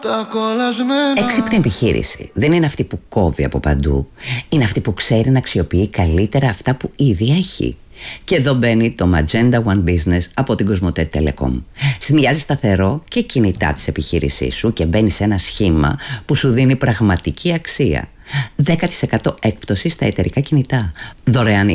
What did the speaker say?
Έξυπνη επιχείρηση δεν είναι αυτή που κόβει από παντού. Είναι αυτή που ξέρει να αξιοποιεί καλύτερα αυτά που ήδη έχει. Και εδώ μπαίνει το Magenta One Business από την Cosmote Telecom. Συνδυάζει σταθερό και κινητά της επιχείρησής σου και μπαίνει σε ένα σχήμα που σου δίνει πραγματική αξία. 10% έκπτωση στα εταιρικά κινητά. Δωρεάν